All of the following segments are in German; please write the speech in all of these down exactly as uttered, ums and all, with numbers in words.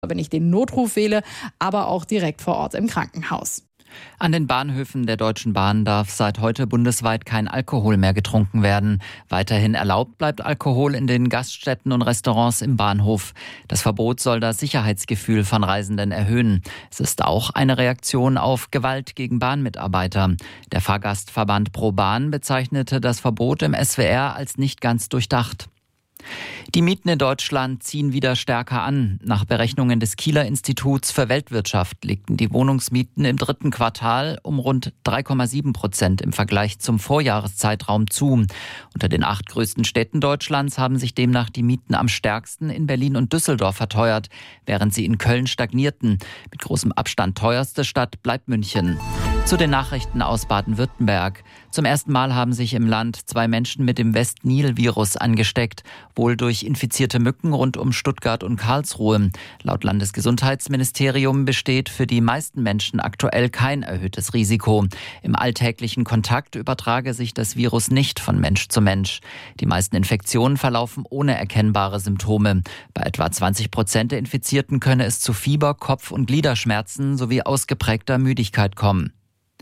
wenn ich den Notruf wähle, aber auch direkt vor Ort im Krankenhaus. An den Bahnhöfen der Deutschen Bahn darf seit heute bundesweit kein Alkohol mehr getrunken werden. Weiterhin erlaubt bleibt Alkohol in den Gaststätten und Restaurants im Bahnhof. Das Verbot soll das Sicherheitsgefühl von Reisenden erhöhen. Es ist auch eine Reaktion auf Gewalt gegen Bahnmitarbeiter. Der Fahrgastverband ProBahn bezeichnete das Verbot im S W R als nicht ganz durchdacht. Die Mieten in Deutschland ziehen wieder stärker an. Nach Berechnungen des Kieler Instituts für Weltwirtschaft legten die Wohnungsmieten im dritten Quartal um rund drei Komma sieben Prozent im Vergleich zum Vorjahreszeitraum zu. Unter den acht größten Städten Deutschlands haben sich demnach die Mieten am stärksten in Berlin und Düsseldorf verteuert, während sie in Köln stagnierten. Mit großem Abstand teuerste Stadt bleibt München. Zu den Nachrichten aus Baden-Württemberg. Zum ersten Mal haben sich im Land zwei Menschen mit dem West-Nil-Virus angesteckt, wohl durch infizierte Mücken rund um Stuttgart und Karlsruhe. Laut Landesgesundheitsministerium besteht für die meisten Menschen aktuell kein erhöhtes Risiko. Im alltäglichen Kontakt übertrage sich das Virus nicht von Mensch zu Mensch. Die meisten Infektionen verlaufen ohne erkennbare Symptome. Bei etwa zwanzig Prozent der Infizierten könne es zu Fieber, Kopf- und Gliederschmerzen sowie ausgeprägter Müdigkeit kommen.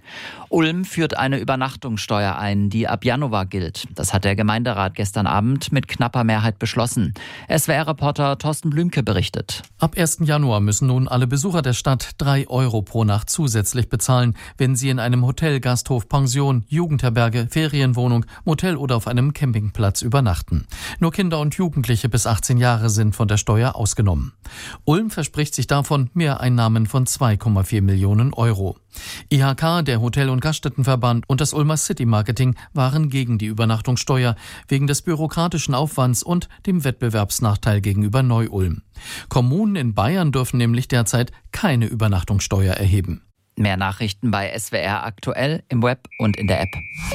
Ulm führt eine Übernachtungssteuer ein, die ab Januar gilt. Das hat der Gemeinderat gestern Abend mit knapper Mehrheit beschlossen. S W R-Reporter Thorsten Blümke berichtet. Ab ersten Januar müssen nun alle Besucher der Stadt drei Euro pro Nacht zusätzlich bezahlen, wenn sie in einem Hotel, Gasthof, Pension, Jugendherberge, Ferienwohnung, Motel oder auf einem Campingplatz übernachten. Nur Kinder und Jugendliche bis achtzehn Jahre sind von der Steuer ausgenommen. Ulm verspricht sich davon Mehreinnahmen von zwei Komma vier Millionen Euro. I H K, der Hotel- und Gaststättenverband und das Ulmer City Marketing waren gegen die Übernachtungssteuer wegen des bürokratischen Aufwands und dem Wettbewerbsnachteil gegenüber Neu-Ulm. Kommunen in Bayern dürfen nämlich derzeit keine Übernachtungssteuer erheben. Mehr Nachrichten bei S W R aktuell im Web und in der App.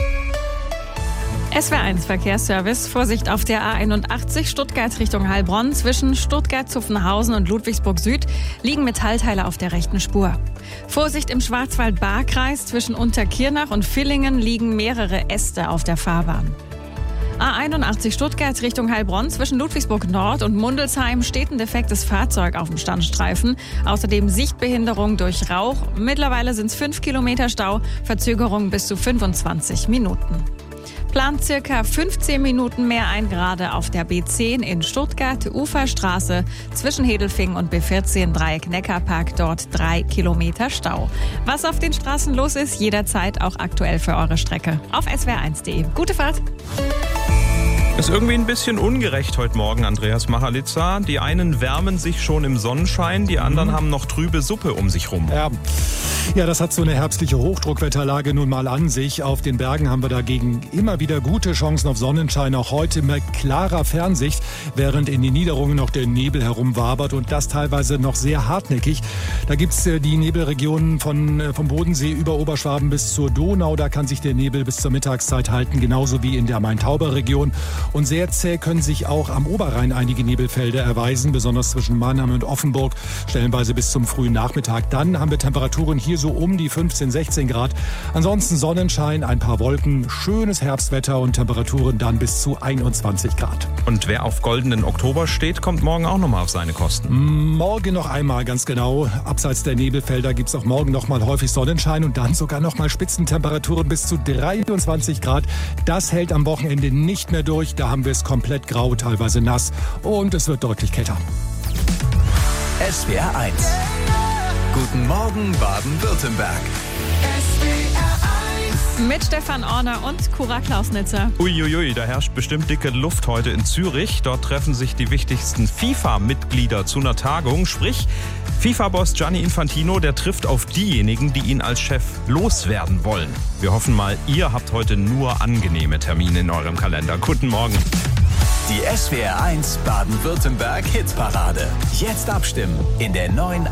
S W R eins Verkehrsservice. Vorsicht auf der A einundachtzig Stuttgart Richtung Heilbronn. Zwischen Stuttgart-Zuffenhausen und Ludwigsburg Süd liegen Metallteile auf der rechten Spur. Vorsicht im Schwarzwald-Baar-Kreis. Zwischen Unterkirnach und Villingen liegen mehrere Äste auf der Fahrbahn. A einundachtzig Stuttgart Richtung Heilbronn. Zwischen Ludwigsburg Nord und Mundelsheim steht ein defektes Fahrzeug auf dem Standstreifen. Außerdem Sichtbehinderung durch Rauch. Mittlerweile sind es fünf Kilometer Stau. Verzögerung bis zu fünfundzwanzig Minuten. Plant circa fünfzehn Minuten mehr ein, gerade auf der B zehn in Stuttgart, Uferstraße zwischen Hedelfingen und B vierzehn Dreieck Neckarpark, dort drei Kilometer Stau. Was auf den Straßen los ist, jederzeit auch aktuell für eure Strecke auf S W R eins punkt de. Gute Fahrt! Ist irgendwie ein bisschen ungerecht heute Morgen, Andreas Machalitza. Die einen wärmen sich schon im Sonnenschein, die anderen mhm. haben noch trübe Suppe um sich rum. Ja. ja, das hat so eine herbstliche Hochdruckwetterlage nun mal an sich. Auf den Bergen haben wir dagegen immer wieder gute Chancen auf Sonnenschein, auch heute mit klarer Fernsicht, während in den Niederungen noch der Nebel herumwabert und das teilweise noch sehr hartnäckig. Da gibt es die Nebelregionen von, vom Bodensee über Oberschwaben bis zur Donau. Da kann sich der Nebel bis zur Mittagszeit halten, genauso wie in der Main-Tauber-Region. Und sehr zäh können sich auch am Oberrhein einige Nebelfelder erweisen, besonders zwischen Mannheim und Offenburg, stellenweise bis zum frühen Nachmittag. Dann haben wir Temperaturen hier so um die fünfzehn, sechzehn Grad. Ansonsten Sonnenschein, ein paar Wolken, schönes Herbstwetter und Temperaturen dann bis zu einundzwanzig Grad. Und wer auf goldenen Oktober steht, kommt morgen auch nochmal auf seine Kosten. Morgen noch einmal, ganz genau. Abseits der Nebelfelder gibt es auch morgen noch mal häufig Sonnenschein und dann sogar noch mal Spitzentemperaturen bis zu dreiundzwanzig Grad. Das hält am Wochenende nicht mehr durch. Da haben wir es komplett grau, teilweise nass und es wird deutlich kälter. S W R eins. Guten Morgen Baden-Württemberg. Mit Stefan Orner und Cura Klausnitzer. Uiuiui, da herrscht bestimmt dicke Luft heute in Zürich. Dort treffen sich die wichtigsten FIFA-Mitglieder zu einer Tagung. Sprich, FIFA-Boss Gianni Infantino, der trifft auf diejenigen, die ihn als Chef loswerden wollen. Wir hoffen mal, ihr habt heute nur angenehme Termine in eurem Kalender. Guten Morgen. Die S W R eins Baden-Württemberg Hitparade. Jetzt abstimmen in der neuen